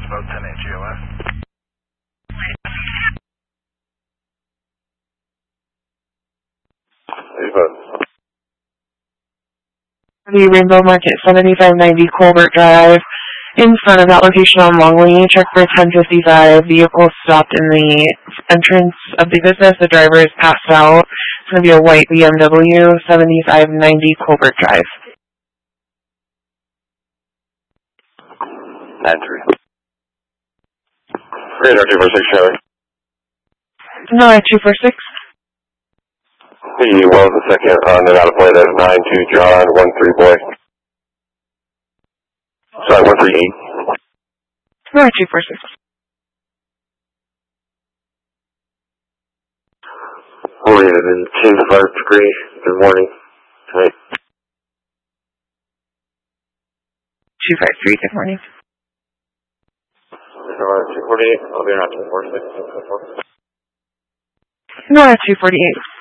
about 10-8 GOS. The Rainbow Market 7590 Colbert Drive. In front of that location on Longley, check for 1055. Vehicle stopped in the entrance of the business. The driver is passed out. It's going to be a white BMW 7590 Colbert Drive. 9-3. Radar 246, Charlie. No, 246. He was the second on Nevada plate at 9-2 John, 1-3 boy. Sorry, 1-3-8. No, 246. We're in Kings 5 degree. Good morning. Tonight. 253, good morning. 248, I'll be around 246. No, 248.